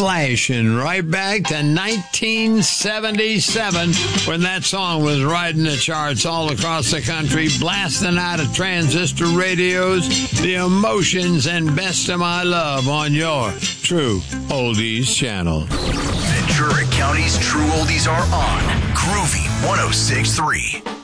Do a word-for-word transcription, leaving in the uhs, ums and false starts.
flashing right back to nineteen seventy-seven when that song was riding the charts all across the country, blasting out of transistor radios, the emotions and best of my love on your True Oldies channel. Ventura County's True Oldies are on Groovy one oh six point three.